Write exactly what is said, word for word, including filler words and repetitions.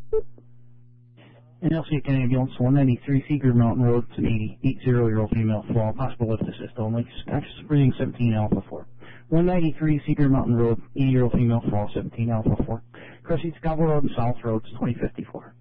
N L C County Ambulance one ninety-three Cedar Mountain Road to eighty, eighty-year-old female fall, possible lift assist only, access reading seventeen Alpha four. one ninety-three Cedar Mountain Road, eighty-year-old female fall, seventeen Alpha four. Crescent Scarborough Road and South Roads, twenty fifty-four.